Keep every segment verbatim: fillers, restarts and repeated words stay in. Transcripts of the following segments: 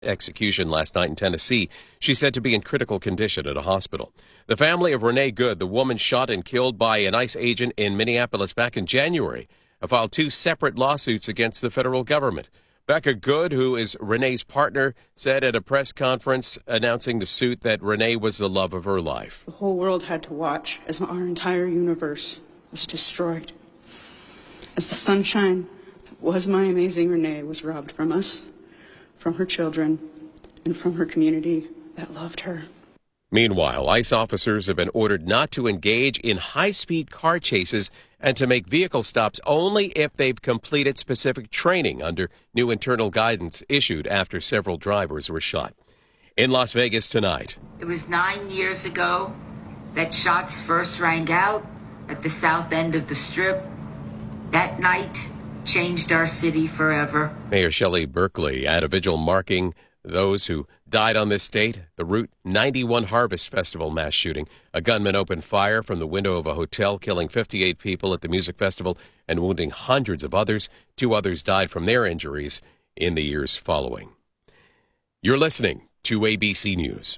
execution last night in Tennessee. She's said to be in critical condition at a hospital. The family of Renee Good, the woman shot and killed by an ICE agent in Minneapolis back in January, have filed two separate lawsuits against the federal government. Becca Good, who is Renee's partner, said at a press conference announcing the suit that Renee was the love of her life. The whole world had to watch as our entire universe was destroyed. As the sunshine that was my amazing Renee was robbed from us, from her children, and from her community that loved her. Meanwhile, ICE officers have been ordered not to engage in high-speed car chases and to make vehicle stops only if they've completed specific training under new internal guidance issued after several drivers were shot. In Las Vegas tonight. It was nine years ago that shots first rang out at the south end of the Strip. That night changed our city forever. Mayor Shelley Berkeley at a vigil marking those who died on this date. The Route ninety-one Harvest Festival mass shooting. A gunman opened fire from the window of a hotel, killing fifty-eight people at the music festival and wounding hundreds of others. Two others died from their injuries in the years following. You're listening to A B C News.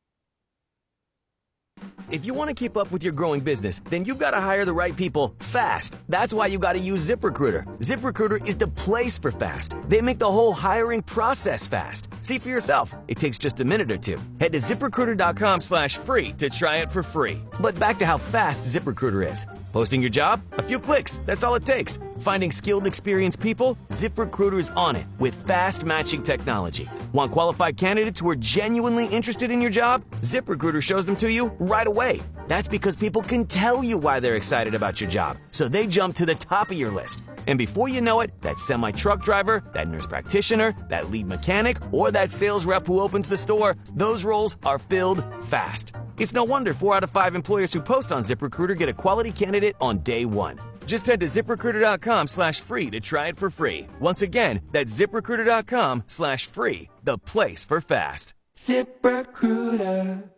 If you want to keep up with your growing business, then you've got to hire the right people fast. That's why you got to use ZipRecruiter. ZipRecruiter is the place for fast. They make the whole hiring process fast. See for yourself. It takes just a minute or two. Head to ZipRecruiter.com slash free to try it for free. But back to how fast ZipRecruiter is. Posting your job? A few clicks. That's all it takes. Finding skilled, experienced people? ZipRecruiter's on it with fast matching technology. Want qualified candidates who are genuinely interested in your job? ZipRecruiter shows them to you right away. That's because people can tell you why they're excited about your job, so they jump to the top of your list. And before you know it, that semi-truck driver, that nurse practitioner, that lead mechanic, or that sales rep who opens the store, those roles are filled fast. It's no wonder four out of five employers who post on ZipRecruiter get a quality candidate on day one. Just head to ZipRecruiter.com slash free to try it for free. Once again, that's ZipRecruiter.com slash free, the place for fast. ZipRecruiter.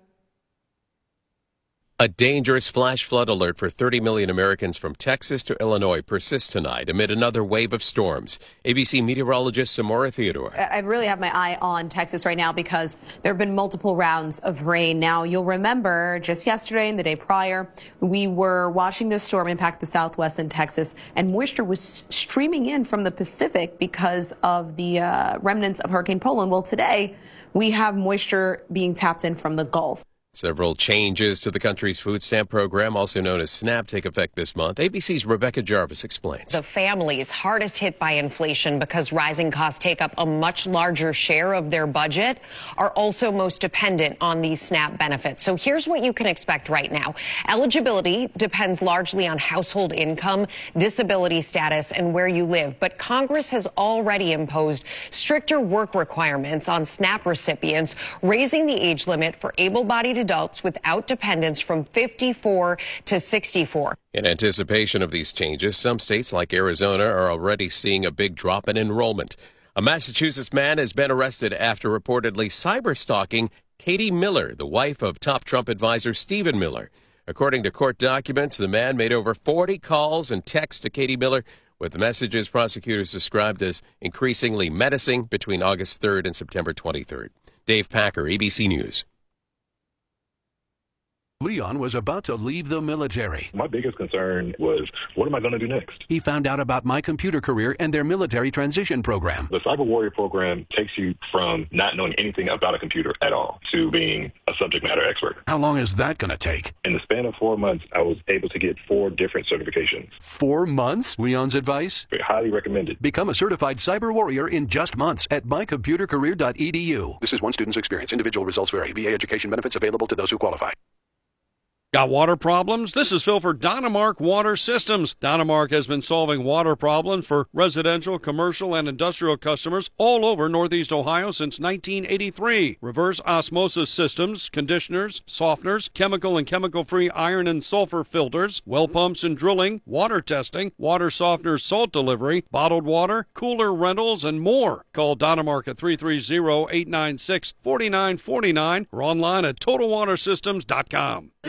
A dangerous flash flood alert for thirty million Americans from Texas to Illinois persists tonight amid another wave of storms. A B C meteorologist Samora Theodore. I really have my eye on Texas right now because there have been multiple rounds of rain. Now, you'll remember just yesterday and the day prior, we were watching this storm impact the southwest in Texas, and moisture was streaming in from the Pacific because of the uh, remnants of Hurricane Poland. Well, today we have moisture being tapped in from the Gulf. Several changes to the country's food stamp program, also known as SNAP, take effect this month. A B C's Rebecca Jarvis explains. The families hardest hit by inflation because rising costs take up a much larger share of their budget are also most dependent on these SNAP benefits. So here's what you can expect right now. Eligibility depends largely on household income, disability status, and where you live. But Congress has already imposed stricter work requirements on SNAP recipients, raising the age limit for able-bodied adults without dependents from fifty-four to sixty-four. In anticipation of these changes, some states like Arizona are already seeing a big drop in enrollment. A Massachusetts man has been arrested after reportedly cyber-stalking Katie Miller, the wife of top Trump advisor Stephen Miller. According to court documents, the man made over forty calls and texts to Katie Miller with messages prosecutors described as increasingly menacing between August third and September twenty-third. Dave Packer, A B C News. Leon was about to leave the military. My biggest concern was, what am I going to do next? He found out about My Computer Career and their military transition program. The Cyber Warrior program takes you from not knowing anything about a computer at all to being a subject matter expert. How long is that going to take? In the span of four months, I was able to get four different certifications. Four months? Leon's advice? Highly recommended. Become a certified Cyber Warrior in just months at my computer career dot e d u. This is one student's experience. Individual results vary. V A education benefits available to those who qualify. Got water problems? This is Phil for Dynamark Water Systems. Dynamark has been solving water problems for residential, commercial, and industrial customers all over Northeast Ohio since nineteen eighty-three. Reverse osmosis systems, conditioners, softeners, chemical and chemical-free iron and sulfur filters, well pumps and drilling, water testing, water softeners, salt delivery, bottled water, cooler rentals, and more. Call Dynamark at three three zero, eight nine six, four nine four nine or online at total water systems dot com.